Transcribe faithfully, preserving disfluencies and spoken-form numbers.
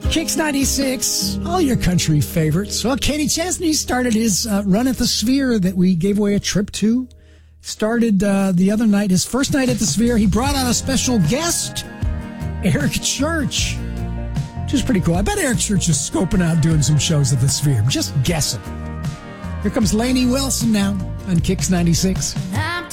Kicks ninety-six, all your country favorites. Well, Katie Chesney started his uh, run at the Sphere that we gave away a trip to. Started uh, the other night, his first night at the Sphere. He brought out a special guest, Eric Church, which is pretty cool. I bet Eric Church is scoping out doing some shows at the Sphere. I'm just guessing. Here comes Lainey Wilson now on Kicks ninety-six.